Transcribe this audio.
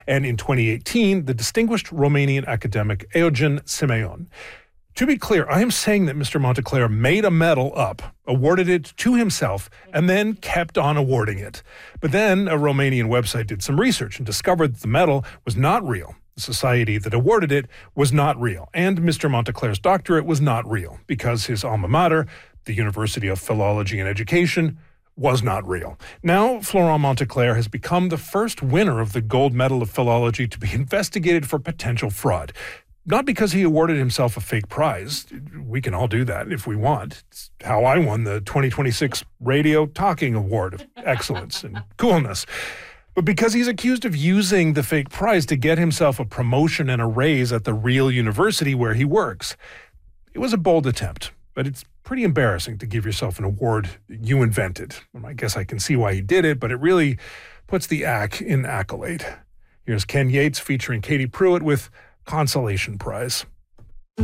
and in 2018, the distinguished Romanian academic Eugen Simeon. To be clear, I am saying that Mr. Montecler made a medal up, awarded it to himself, and then kept on awarding it. But then a Romanian website did some research and discovered that the medal was not real. The society that awarded it was not real, and Mr. Montecler's doctorate was not real because his alma mater, the University of Philology and Education, was not real. Now, Florent Montecler has become the first winner of the Gold Medal of Philology to be investigated for potential fraud. Not because he awarded himself a fake prize. We can all do that if we want. It's how I won the 2026 Radio Talking Award of Excellence and Coolness. But because he's accused of using the fake prize to get himself a promotion and a raise at the real university where he works. It was a bold attempt, but it's pretty embarrassing to give yourself an award you invented. I guess I can see why he did it, but it really puts the ack in accolade. Here's Ken Yates featuring Katie Pruitt with Consolation Prize.